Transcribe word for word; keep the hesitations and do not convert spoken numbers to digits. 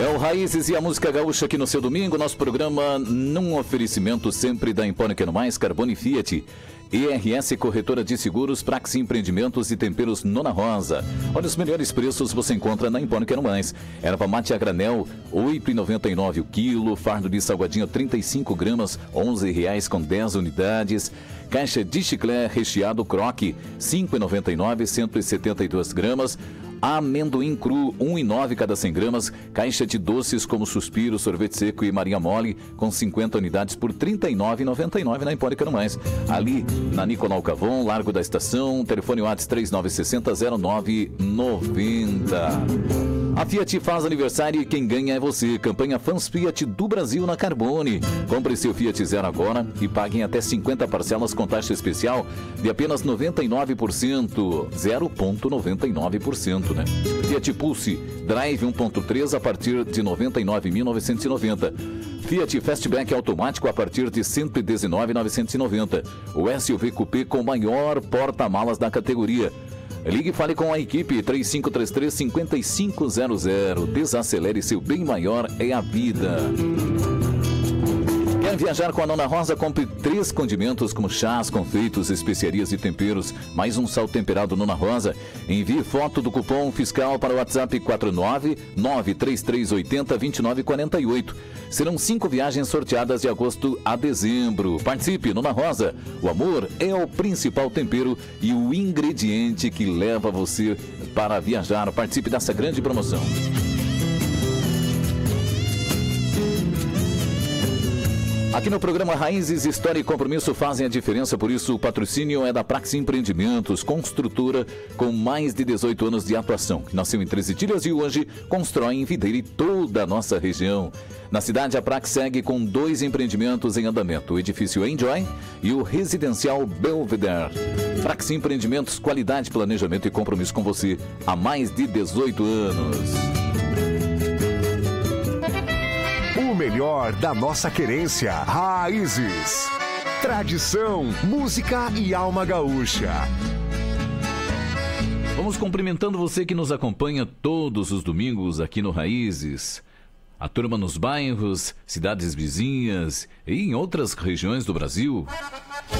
É o Raízes e a música gaúcha aqui no seu domingo. Nosso programa num oferecimento sempre da Empório Quero Mais, Carbone Fiat, E R S Corretora de Seguros, Praxis Empreendimentos e Temperos Nona Rosa. Olha, os melhores preços você encontra na Empório Quero Mais. Erva mate a granel, oito reais e noventa e nove centavos o quilo. Fardo de salgadinho, trinta e cinco gramas, onze reais com dez unidades. Caixa de chiclete recheado croque, cinco reais e noventa e nove centavos, cento e setenta e duas gramas. Amendoim cru, um real e nove centavos cada cem gramas. Caixa de doces como Suspiro, Sorvete Seco e Maria Mole, com cinquenta unidades por trinta e nove reais e noventa e nove centavos na Empório Quero Mais. Ali na Nicolau Cavon, Largo da Estação, telefone WhatsApp três nove seis zero zero nove nove zero. A Fiat faz aniversário e quem ganha é você. Campanha Fãs Fiat do Brasil na Carbone. Compre seu Fiat Zero agora e paguem até cinquenta parcelas com taxa especial de apenas noventa e nove por cento. zero vírgula noventa e nove por cento, né? Fiat Pulse Drive um ponto três a partir de noventa e nove mil novecentos e noventa. Fiat Fastback automático a partir de cento e dezenove mil novecentos e noventa. O S U V Coupé com maior porta-malas da categoria. Ligue e fale com a equipe três cinco três três, cinco cinco zero zero. Desacelere, seu bem maior é a vida. Quer viajar com a Nona Rosa? Compre três condimentos como chás, confeitos, especiarias e temperos, mais um sal temperado Nona Rosa. Envie foto do cupom fiscal para o WhatsApp quatro nove nove três três oito zero, dois nove quatro oito. Serão cinco viagens sorteadas de agosto a dezembro. Participe, Nona Rosa. O amor é o principal tempero e o ingrediente que leva você para viajar. Participe dessa grande promoção. Aqui no programa Raízes, História e Compromisso fazem a diferença, por isso o patrocínio é da Praxis Empreendimentos, construtora com mais de dezoito anos de atuação, que nasceu em Treze Tílias e hoje constrói em Videira e toda a nossa região. Na cidade, a Praxis segue com dois empreendimentos em andamento, o edifício Enjoy e o residencial Belvedere. Praxis Empreendimentos, qualidade, planejamento e compromisso com você há mais de dezoito anos. O melhor da nossa querência, Raízes. Tradição, música e alma gaúcha. Vamos cumprimentando você que nos acompanha todos os domingos aqui no Raízes. A turma nos bairros, cidades vizinhas e em outras regiões do Brasil.